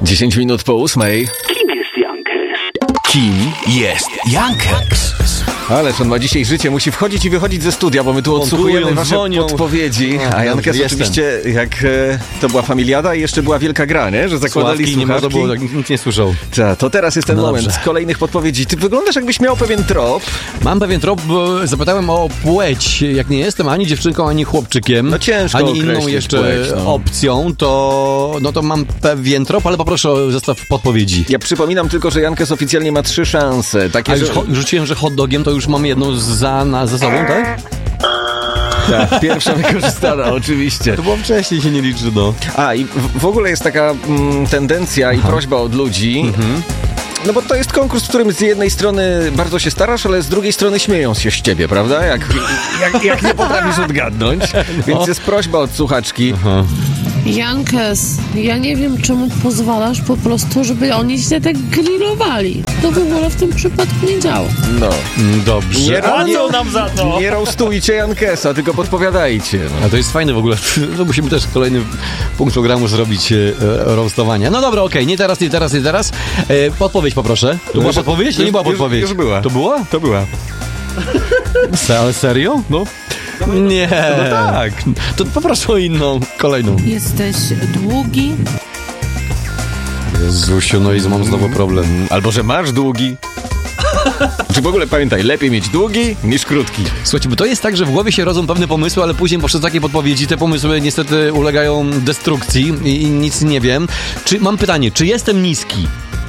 10 minut po 8. Kim jest Jankes? Kim jest Jankes? Ależ on ma dzisiaj życie, musi wchodzić i wychodzić ze studia, bo my tu odsłuchujemy wasze podpowiedzi. A Jankes oczywiście, jak to była familiada i jeszcze była wielka gra, nie? Że zakładali słuchawki. Nie można było, nikt nie słyszał. To teraz jest ten moment z kolejnych podpowiedzi. Ty wyglądasz, jakbyś miał pewien trop. Mam pewien trop, bo zapytałem o płeć. Jak nie jestem ani dziewczynką, ani chłopczykiem, no ciężko ani inną jeszcze płeć, opcją, to mam pewien trop, ale poproszę o zestaw podpowiedzi. Ja przypominam tylko, że Jankes oficjalnie ma 3 szanse. Takie, już rzuciłem, że hot dogiem, to już mam jedną ze sobą, tak? Tak, pierwsza wykorzystana, oczywiście. To było wcześniej, się nie liczy, no. A, i w ogóle jest taka tendencja i prośba od ludzi, no bo to jest konkurs, w którym z jednej strony bardzo się starasz, ale z drugiej strony śmieją się z ciebie, prawda? Jak nie potrafisz odgadnąć. Więc jest prośba od słuchaczki. Jankes, ja nie wiem, czemu pozwalasz po prostu, żeby oni się tak grillowali. To w ogóle w tym przypadku nie działa. No. Dobrze. Nie roastujcie Jankesa, tylko podpowiadajcie. No. A to jest fajne w ogóle. To musimy też kolejny punkt programu zrobić roastowania. No dobra, okej, nie teraz. Podpowiedź poproszę. To była podpowiedź? To nie była podpowiedź. Już była. To była? To była. Ale serio? No. Nie. No tak. To poproszę o inną, kolejną. Jesteś długi. Jezusiu, no i mam znowu problem. Albo, że masz długi. Czy w ogóle pamiętaj, lepiej mieć długi niż krótki. Słuchajcie, bo to jest tak, że w głowie się rodzą pewne pomysły, ale później poprzez takie podpowiedzi te pomysły niestety ulegają destrukcji i nic nie wiem. Mam pytanie, czy jestem niski?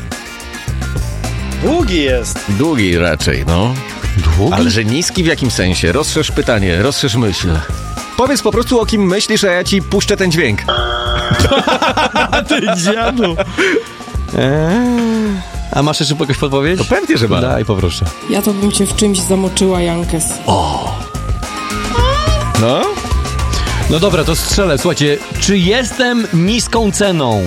Długi jest. Długi raczej, no. Długi? Ale że niski w jakim sensie? Rozszerz pytanie, rozszerz myśl. Powiedz po prostu, o kim myślisz, a ja ci puszczę ten dźwięk. Ty dziadu. A masz jeszcze jakąś podpowiedź? To pewnie, że ma. Daj, poproszę. Ja to bym cię w czymś zamoczyła, Jankes. No? No dobra, to strzelę. Słuchajcie, czy jestem niską ceną?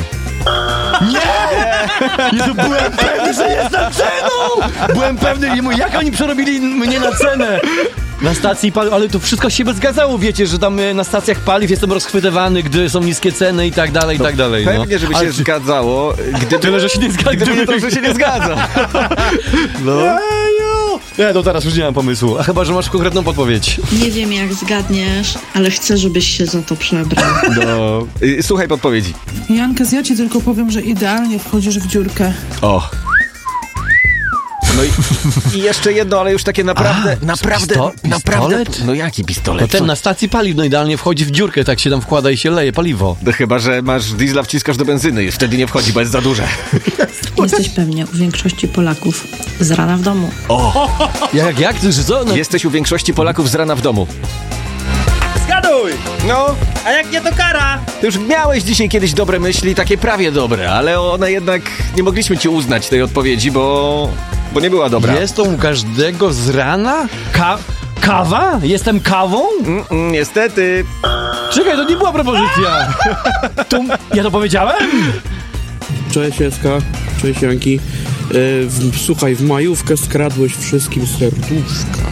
Nie! Byłem pewny, że jestem ceną! Byłem pewny, jak oni przerobili mnie na cenę? Na stacji paliw, ale to wszystko się zgadzało, wiecie, że tam na stacjach paliw jestem rozchwytywany, gdy są niskie ceny i tak dalej, i tak dalej. Pewnie, żeby się zgadzało, tyle, że się nie zgadza. Gdyby nie to, że się nie zgadza. No. Nie, to teraz już nie mam pomysłu. A chyba, że masz konkretną podpowiedź. Nie wiem, jak zgadniesz, ale chcę, żebyś się za to przebrał. No. Słuchaj podpowiedzi. Jankes, ja ci tylko powiem, że idealnie wchodzisz w dziurkę. O. No i jeszcze jedno, ale już takie naprawdę. Pistolet? No jaki pistolet? No ten na stacji paliw, no idealnie wchodzi w dziurkę, tak się tam wkłada i się leje paliwo. No chyba, że masz diesla, wciskasz do benzyny i wtedy nie wchodzi, bo jest za duże. Jesteś pewnie u większości Polaków z rana w domu. O! Jak? Co? No. Jesteś u większości Polaków z rana w domu. Zgaduj! No, A jak nie, to kara! ty już miałeś dzisiaj kiedyś dobre myśli, takie prawie dobre, ale one jednak nie mogliśmy ci uznać tej odpowiedzi, bo nie była dobra. Jest to u każdego z rana? Kawa? Jestem kawą? Niestety. Czekaj, to nie była propozycja. Ja to powiedziałem? Cześć Eska, cześć Janki. Słuchaj, w majówkę skradłeś wszystkim serduszka.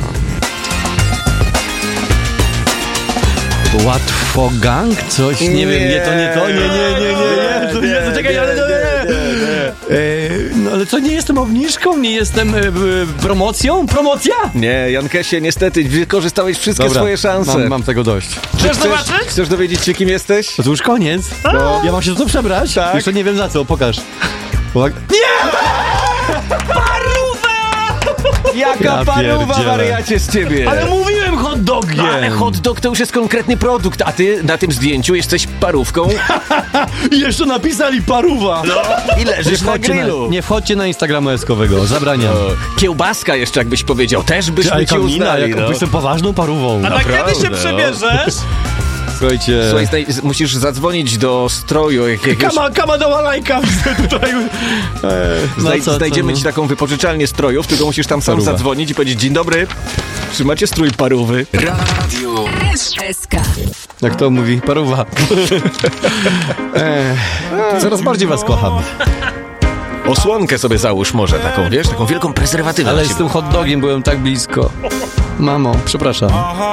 Łatwogang? Coś? Nie wiem, nie. Czekaj, no ale co, nie jestem obniżką? Nie jestem promocją? Promocja? Nie, Jankesie, niestety wykorzystałeś wszystkie swoje szanse. Mam tego dość. Chcesz zobaczyć? Chcesz dowiedzieć się, kim jesteś? To już koniec. No. Ja mam się za to przebrać? Tak. Jeszcze nie wiem za co, pokaż. Nie! Jaka paruwa, wariacie z ciebie! Ale mówiłem hot dogiem! No, ale hot dog to już jest konkretny produkt, a ty na tym zdjęciu jesteś parówką. I jeszcze napisali paruwa! No, i leżysz na grillu. Nie wchodźcie na Instagrama Eskowego, zabraniam. Kiełbaska jeszcze, jakbyś powiedział, też byśmy ci uznali. Jestem poważną parówą. A na kiedy się przebierzesz? Słuchajcie... Słuchaj, musisz zadzwonić do stroju jakiegoś... Kama do lajka! Tutaj... Znajdziemy ci taką wypożyczalnię strojów, tylko musisz tam sam zadzwonić i powiedzieć: dzień dobry, czy macie strój parówy? Radio SK. Jak to mówi? Paruwa. Coraz bardziej was kocham. Osłonkę sobie załóż może, taką, wiesz, taką wielką prezerwatywę. Ale z tym hot dogiem byłem tak blisko. Mamo, przepraszam.